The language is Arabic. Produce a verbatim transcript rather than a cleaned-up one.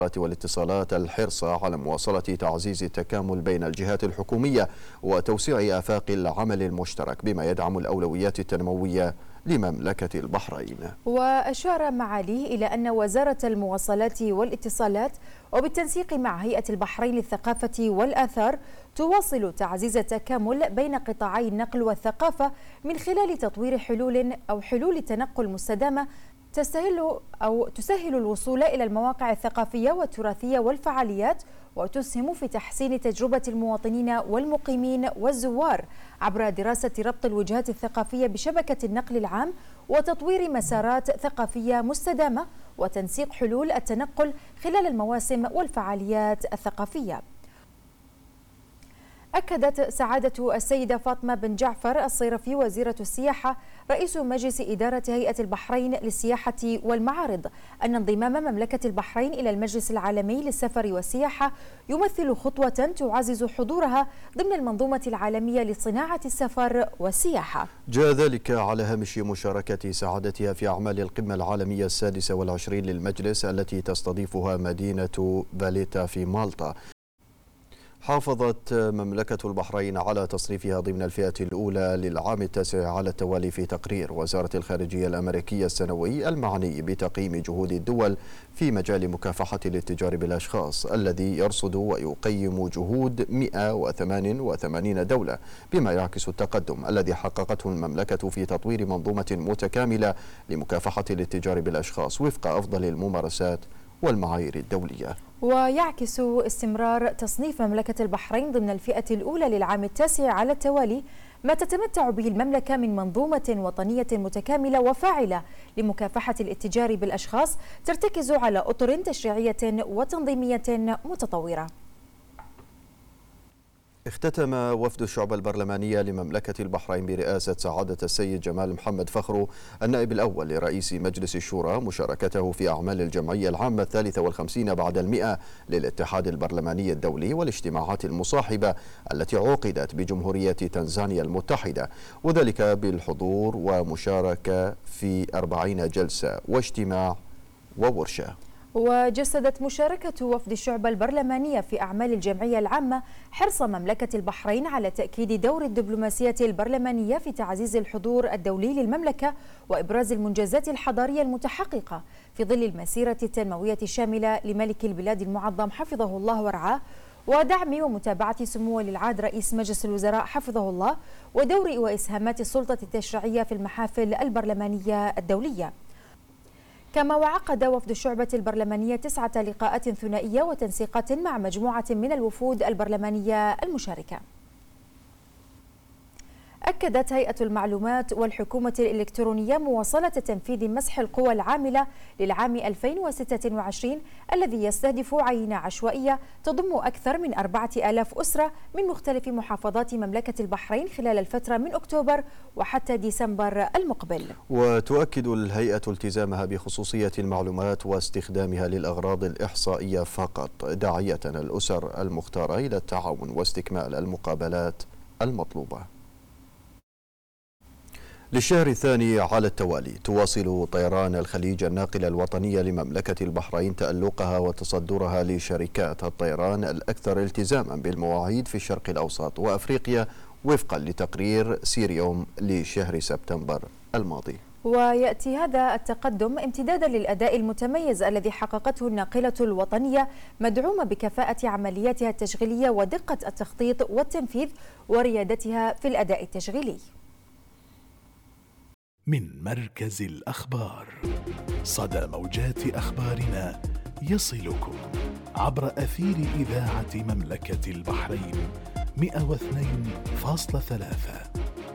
والاتصالات الحرص على مواصلة تعزيز التكامل بين الجهات الحكومية وتوسيع آفاق العمل المشترك بما يدعم الأولويات التنموية لمملكة البحرين. وأشار معاليه إلى أن وزارة المواصلات والاتصالات وبالتنسيق مع هيئة البحرين للثقافة والآثار تواصل تعزيز التكامل بين قطاعي النقل والثقافة من خلال تطوير حلول أو حلول تنقل مستدامة تسهل أو تسهل الوصول إلى المواقع الثقافية والتراثية والفعاليات، وتسهم في تحسين تجربة المواطنين والمقيمين والزوار عبر دراسة ربط الوجهات الثقافية بشبكة النقل العام وتطوير مسارات ثقافية مستدامة وتنسيق حلول التنقل خلال المواسم والفعاليات الثقافية. أكدت سعادة السيدة فاطمة بن جعفر الصيرفي وزيرة السياحة رئيس مجلس إدارة هيئة البحرين للسياحة والمعارض أن انضمام مملكة البحرين إلى المجلس العالمي للسفر والسياحة يمثل خطوة تعزز حضورها ضمن المنظومة العالمية لصناعة السفر والسياحة. جاء ذلك على هامش مشاركة سعادتها في أعمال القمة العالمية السادسة والعشرين للمجلس التي تستضيفها مدينة فاليتا في مالطا. حافظت مملكة البحرين على تصنيفها ضمن الفئة الأولى للعام التاسع على التوالي في تقرير وزارة الخارجية الأمريكية السنوي المعني بتقييم جهود الدول في مجال مكافحة الاتجار بالأشخاص، الذي يرصد ويقيم جهود مئة وثمانية وثمانين دولة، بما يعكس التقدم الذي حققته المملكة في تطوير منظومة متكاملة لمكافحة الاتجار بالأشخاص وفق أفضل الممارسات والمعايير الدولية. ويعكس استمرار تصنيف مملكة البحرين ضمن الفئة الأولى للعام التاسع على التوالي ما تتمتع به المملكة من منظومة وطنية متكاملة وفاعلة لمكافحة الاتجار بالأشخاص ترتكز على أطر تشريعية وتنظيمية متطورة. اختتم وفد الشعب البرلمانية لمملكة البحرين برئاسة سعادة السيد جمال محمد فخرو النائب الأول لرئيس مجلس الشورى مشاركته في أعمال الجمعية العامة الثالثة والخمسين بعد المئة للاتحاد البرلماني الدولي والاجتماعات المصاحبة التي عقدت بجمهورية تنزانيا المتحدة، وذلك بالحضور ومشاركة في أربعين جلسة واجتماع وورشة. وجسدت مشاركة وفد الشعب البرلمانية في أعمال الجمعية العامة حرص مملكة البحرين على تأكيد دور الدبلوماسية البرلمانية في تعزيز الحضور الدولي للمملكة وإبراز المنجزات الحضارية المتحققة في ظل المسيرة التنموية الشاملة لملك البلاد المعظم حفظه الله ورعاه، ودعم ومتابعة سمو ولي العهد رئيس مجلس الوزراء حفظه الله، ودور وإسهامات السلطة التشريعية في المحافل البرلمانية الدولية. كما وعقد وفد الشعبة البرلمانية تسعة لقاءات ثنائية وتنسيقات مع مجموعة من الوفود البرلمانية المشاركة. أكدت هيئة المعلومات والحكومة الإلكترونية مواصلة تنفيذ مسح القوى العاملة للعام ألفين وستة وعشرين الذي يستهدف عينة عشوائية تضم أكثر من أربعة آلاف أسرة من مختلف محافظات مملكة البحرين خلال الفترة من أكتوبر وحتى ديسمبر المقبل. وتؤكد الهيئة التزامها بخصوصية المعلومات واستخدامها للأغراض الإحصائية فقط، داعية الأسر المختارة إلى التعاون واستكمال المقابلات المطلوبة. للشهر الثاني على التوالي تواصل طيران الخليج الناقلة الوطنية لمملكة البحرين تألقها وتصدرها لشركات الطيران الأكثر التزاما بالمواعيد في الشرق الأوسط وأفريقيا وفقا لتقرير سيريوم لشهر سبتمبر الماضي. ويأتي هذا التقدم امتدادا للأداء المتميز الذي حققته الناقلة الوطنية، مدعومة بكفاءة عملياتها التشغيلية ودقة التخطيط والتنفيذ وريادتها في الأداء التشغيلي. من مركز الأخبار، صدى موجات أخبارنا يصلكم عبر أثير إذاعة مملكة البحرين مئة واثنين فاصلة ثلاثة.